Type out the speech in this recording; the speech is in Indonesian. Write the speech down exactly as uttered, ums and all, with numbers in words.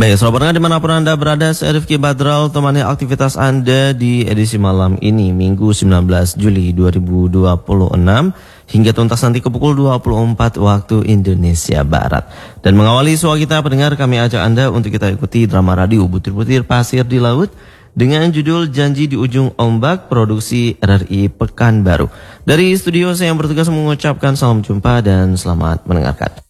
Baik, selamat pendengar dimanapun Anda berada, saya Rifki Badral temani aktivitas Anda di edisi malam ini, Minggu sembilan belas Juli dua ribu dua puluh enam, hingga tuntas nanti ke pukul dua puluh empat waktu Indonesia Barat. Dan mengawali suara kita pendengar, kami ajak Anda untuk kita ikuti drama radio Butir-Butir Pasir di Laut dengan judul Janji di Ujung Ombak, produksi R R I Pekanbaru. Dari studio saya yang bertugas mengucapkan salam jumpa dan selamat mendengarkan.